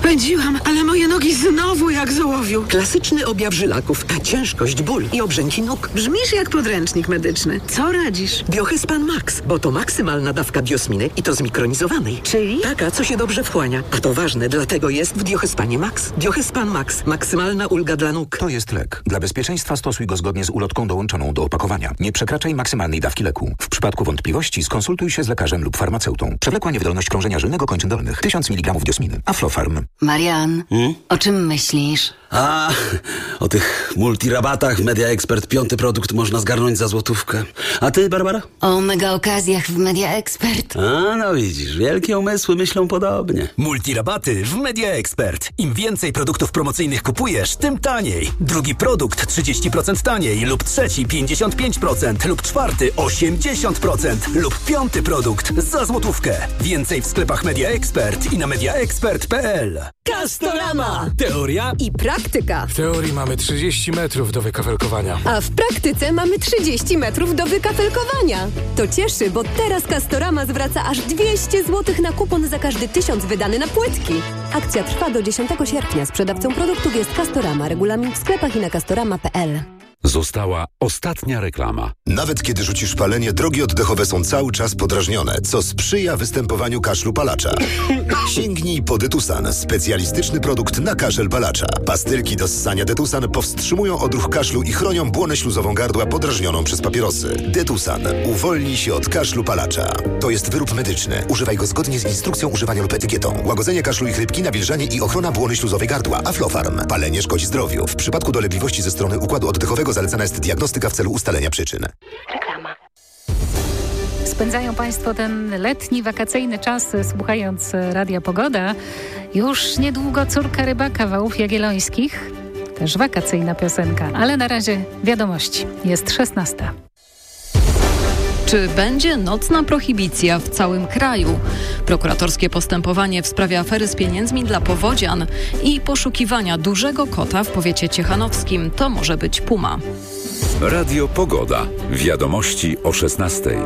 Pędziłam, ale moje nogi znowu jak z ołowiu. Klasyczny objaw żylaków, ciężkość, ból i obrzęki nóg. Brzmisz jak podręcznik medyczny. Co radzisz? Diohespan Max, bo to maksymalna dawka diosminy i to zmikronizowanej. Czyli? Taka, co się dobrze wchłania. A to ważne, dlatego jest w Diohespanie Max. Diohespan Max. Maksymalna ulga dla nóg. To jest lek. Dla bezpieczeństwa stosuj go zgodnie z ulotką dołączoną do opakowania. Nie przekraczaj maksymalnej dawki leku. W przypadku wątpliwości skonsultuj się z lekarzem lub farmaceutą. Przewlekła niewydolność krążenia żylnego kończyn dolnych. 1000 mg diosminy. Aflofarm. Marian, o czym myślisz? O tych multirabatach Media Expert 5. produkt można zgarnąć za złotówkę. A ty, Barbara? O mega okazjach w Media Expert. No widzisz, wielkie umysły myślą podobnie. Multirabaty w Media Expert. Im więcej produktów promocyjnych kupujesz, tym taniej. Drugi produkt 30% taniej lub trzeci 55% lub czwarty 80% lub 5. produkt za złotówkę. Więcej w sklepach Media Expert i na mediaexpert.pl. Castorama! Teoria I praktyka. W teorii mamy 30 metrów do wykafelkowania. A w praktyce mamy 30 metrów do wykafelkowania. To cieszy, bo teraz Castorama zwraca aż 200 zł na kupon za każdy 1000 wydany na płytki. Akcja trwa do 10 sierpnia. Sprzedawcą produktów jest Castorama. Regulamin w sklepach i na castorama.pl. Została ostatnia reklama. Nawet kiedy rzucisz palenie, drogi oddechowe są cały czas podrażnione, co sprzyja występowaniu kaszlu palacza. Sięgnij po Detusan, specjalistyczny produkt na kaszel palacza. Pastylki do ssania Detusan powstrzymują odruch kaszlu i chronią błonę śluzową gardła podrażnioną przez papierosy. Detusan. Uwolnij się od kaszlu palacza. To jest wyrób medyczny. Używaj go zgodnie z instrukcją używania lub etykietą. Łagodzenie kaszlu i chrypki, nawilżanie i ochrona błony śluzowej gardła. Aflofarm. Palenie szkodzi zdrowiu. W przypadku dolegliwości ze strony układu oddechowego zalecana jest diagnostyka w celu ustalenia przyczyn. Reklama. Spędzają Państwo ten letni, wakacyjny czas słuchając Radia Pogoda. Już niedługo Córka rybaka Wałów Jagiellońskich. Też wakacyjna piosenka, ale na razie wiadomości. Jest 16. Czy będzie nocna prohibicja w całym kraju? Prokuratorskie postępowanie w sprawie afery z pieniędzmi dla powodzian i poszukiwania dużego kota w powiecie ciechanowskim. To może być puma. Radio Pogoda. Wiadomości o 16:00.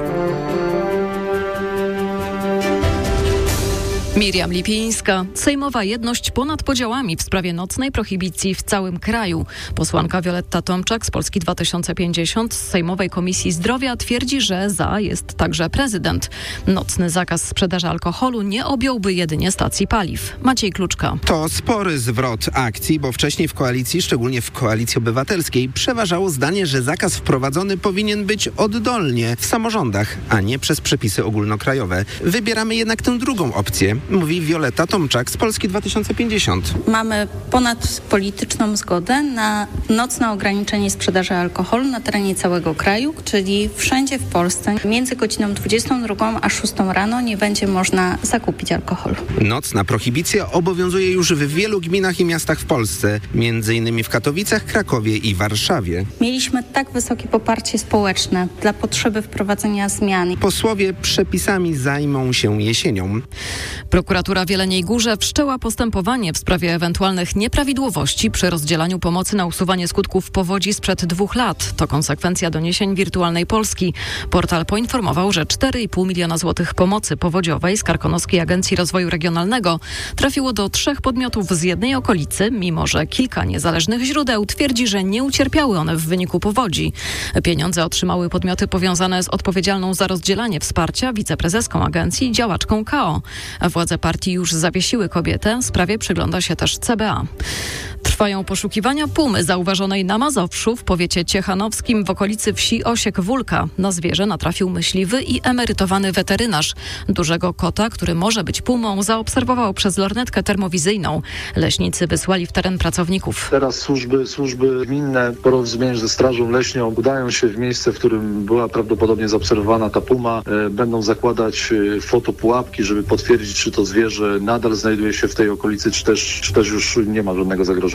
Miriam Lipińska. Sejmowa jedność ponad podziałami w sprawie nocnej prohibicji w całym kraju. Posłanka Wioletta Tomczak z Polski 2050 z Sejmowej Komisji Zdrowia twierdzi, że za jest także prezydent. Nocny zakaz sprzedaży alkoholu nie objąłby jedynie stacji paliw. Maciej Kluczka. To spory zwrot akcji, bo wcześniej w koalicji, szczególnie w Koalicji Obywatelskiej, przeważało zdanie, że zakaz wprowadzony powinien być oddolnie w samorządach, a nie przez przepisy ogólnokrajowe. Wybieramy jednak tę drugą opcję, mówi Wioletta Tomczak z Polski 2050. Mamy ponadpolityczną zgodę na nocne ograniczenie sprzedaży alkoholu na terenie całego kraju, czyli wszędzie w Polsce między godziną 22 a 6 rano nie będzie można zakupić alkoholu. Nocna prohibicja obowiązuje już w wielu gminach i miastach w Polsce, m.in. w Katowicach, Krakowie i Warszawie. Mieliśmy tak wysokie poparcie społeczne dla potrzeby wprowadzenia zmian. Posłowie przepisami zajmą się jesienią. Prokuratura w Jeleniej Górze wszczęła postępowanie w sprawie ewentualnych nieprawidłowości przy rozdzielaniu pomocy na usuwanie skutków powodzi sprzed 2 lat. To konsekwencja doniesień Wirtualnej Polski. Portal poinformował, że 4,5 miliona złotych pomocy powodziowej z Karkonoskiej Agencji Rozwoju Regionalnego trafiło do 3 podmiotów z jednej okolicy, mimo że kilka niezależnych źródeł twierdzi, że nie ucierpiały one w wyniku powodzi. Pieniądze otrzymały podmioty powiązane z odpowiedzialną za rozdzielanie wsparcia wiceprezeską agencji i działaczką KO. Władze partii już zawiesiły kobietę. Sprawie przygląda się też CBA. Trwają poszukiwania pumy zauważonej na Mazowszu w powiecie ciechanowskim w okolicy wsi Osiek-Wólka. Na zwierzę natrafił myśliwy i emerytowany weterynarz. Dużego kota, który może być pumą, zaobserwował przez lornetkę termowizyjną. Leśnicy wysłali w teren pracowników. Teraz służby gminne po porozumieniu ze Strażą Leśnią udają się w miejsce, w którym była prawdopodobnie zaobserwowana ta puma. Będą zakładać fotopułapki, żeby potwierdzić, czy to zwierzę nadal znajduje się w tej okolicy, czy też już nie ma żadnego zagrożenia.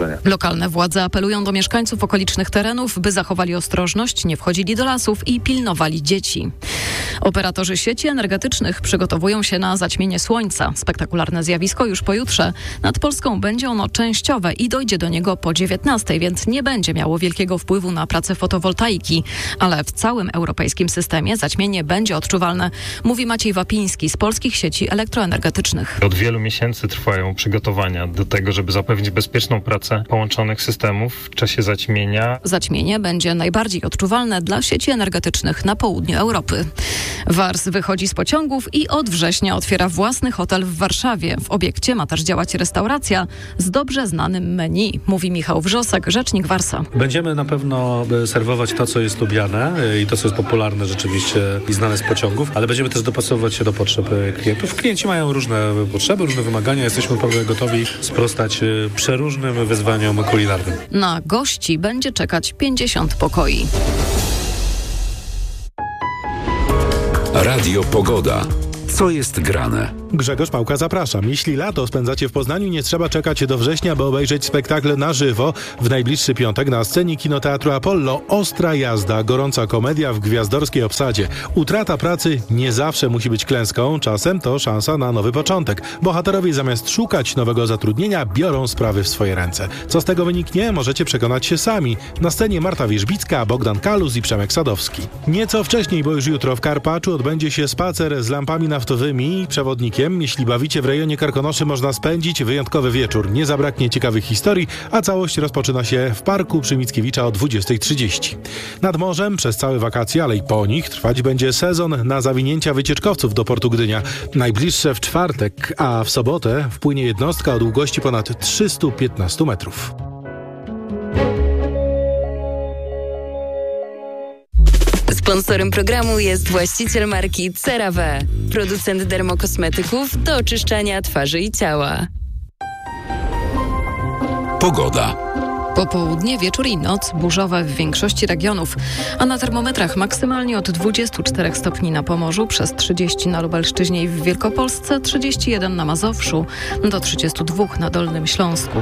zagrożenia. Lokalne władze apelują do mieszkańców okolicznych terenów, by zachowali ostrożność, nie wchodzili do lasów i pilnowali dzieci. Operatorzy sieci energetycznych przygotowują się na zaćmienie słońca. Spektakularne zjawisko już pojutrze. Nad Polską będzie ono częściowe i dojdzie do niego po 19, więc nie będzie miało wielkiego wpływu na pracę fotowoltaiki. Ale w całym europejskim systemie zaćmienie będzie odczuwalne, mówi Maciej Wapiński z Polskich Sieci Elektroenergetycznych. Od wielu miesięcy trwają przygotowania do tego, żeby zapewnić bezpieczną pracę połączonych systemów w czasie zaćmienia. Zaćmienie będzie najbardziej odczuwalne dla sieci energetycznych na południu Europy. WARS wychodzi z pociągów i od września otwiera własny hotel w Warszawie. W obiekcie ma też działać restauracja z dobrze znanym menu, mówi Michał Wrzosek, rzecznik WARS-a. Będziemy na pewno serwować to, co jest lubiane i to, co jest popularne rzeczywiście i znane z pociągów, ale będziemy też dopasowywać się do potrzeb klientów. Klienci mają różne potrzeby, różne wymagania. Jesteśmy naprawdę gotowi sprostać przeróżnym wyzwaniom kulinarnym. Na gości będzie czekać 50 pokoi. Radio Pogoda. Co jest grane? Grzegorz Pałka, zapraszam. Jeśli lato spędzacie w Poznaniu, nie trzeba czekać do września, by obejrzeć spektakl na żywo. W najbliższy piątek na scenie Kinoteatru Apollo Ostra jazda, gorąca komedia w gwiazdorskiej obsadzie. Utrata pracy nie zawsze musi być klęską, czasem to szansa na nowy początek. Bohaterowie zamiast szukać nowego zatrudnienia, biorą sprawy w swoje ręce. Co z tego wyniknie, możecie przekonać się sami. Na scenie Marta Wierzbicka, Bogdan Kalus i Przemek Sadowski. Nieco wcześniej, bo już jutro w Karpaczu odbędzie się spacer z lampami naftowymi i przewodnikiem. Jeśli bawicie w rejonie Karkonoszy, można spędzić wyjątkowy wieczór. Nie zabraknie ciekawych historii, a całość rozpoczyna się w Parku przy Mickiewicza o 20:30. Nad morzem przez całe wakacje, ale i po nich trwać będzie sezon na zawinięcia wycieczkowców do portu Gdynia. Najbliższe w czwartek, a w sobotę wpłynie jednostka o długości ponad 315 metrów. Sponsorem programu jest właściciel marki CeraVe, producent dermokosmetyków do oczyszczania twarzy i ciała. Pogoda. Popołudnie, wieczór i noc burzowe w większości regionów, a na termometrach maksymalnie od 24 stopni na Pomorzu, przez 30 na Lubelszczyźnie i w Wielkopolsce, 31 na Mazowszu, do 32 na Dolnym Śląsku.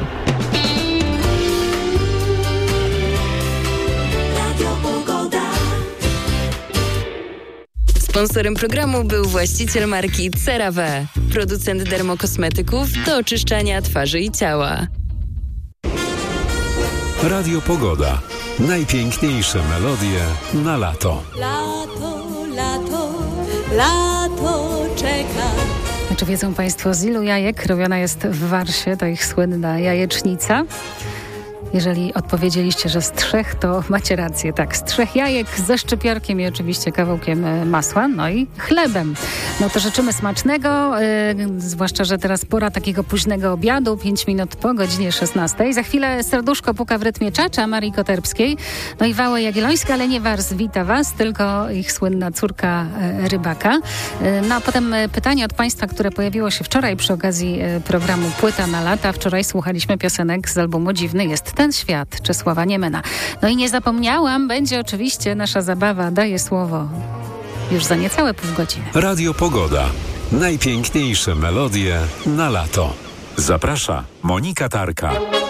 Sponsorem programu był właściciel marki CeraVe, producent dermokosmetyków do oczyszczania twarzy i ciała. Radio Pogoda. Najpiękniejsze melodie na lato. Lato, lato, lato czeka. Czy wiedzą Państwo, z ilu jajek robiona jest w Warsie, to ich słynna jajecznica? Jeżeli odpowiedzieliście, że z 3, to macie rację. Tak, z 3 jajek ze szczypiorkiem i oczywiście kawałkiem masła, no i chlebem. No to życzymy smacznego, zwłaszcza, że teraz pora takiego późnego obiadu, 5 minut po godzinie 16. Za chwilę serduszko puka w rytmie czacza Marii Koterbskiej. No i Wałę Jagiellońska, ale nie Wars wita Was, tylko ich słynna córka Rybaka. No a potem pytanie od Państwa, które pojawiło się wczoraj przy okazji programu Płyta na lata. Wczoraj słuchaliśmy piosenek z albumu Dziwny jest ten świat Czesława Niemena. No i nie zapomniałam, będzie oczywiście nasza zabawa Daję słowo już za niecałe pół godziny. Radio Pogoda. Najpiękniejsze melodie na lato. Zaprasza Monika Tarka.